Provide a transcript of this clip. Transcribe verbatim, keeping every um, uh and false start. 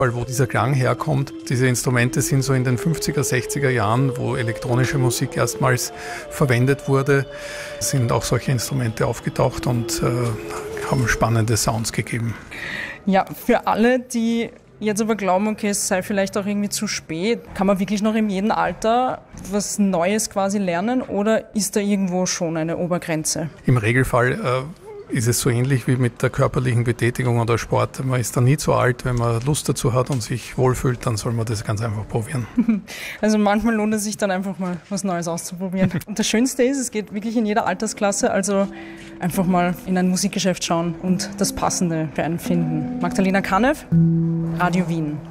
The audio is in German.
Weil wo dieser Klang herkommt, diese Instrumente sind so in den fünfziger, sechziger Jahren, wo elektronische Musik erstmals verwendet wurde, sind auch solche Instrumente aufgetaucht und äh, haben spannende Sounds gegeben. Ja, für alle, die jetzt aber glauben, okay, es sei vielleicht auch irgendwie zu spät, kann man wirklich noch in jedem Alter was Neues quasi lernen oder ist da irgendwo schon eine Obergrenze? Im Regelfall äh, ist es so ähnlich wie mit der körperlichen Betätigung oder Sport. Man ist da nie zu alt. Wenn man Lust dazu hat und sich wohlfühlt, dann soll man das ganz einfach probieren. Also manchmal lohnt es sich dann einfach mal was Neues auszuprobieren. Und das Schönste ist, es geht wirklich in jeder Altersklasse, also einfach mal in ein Musikgeschäft schauen und das Passende für einen finden. Magdalena Kanew, Radio Wien.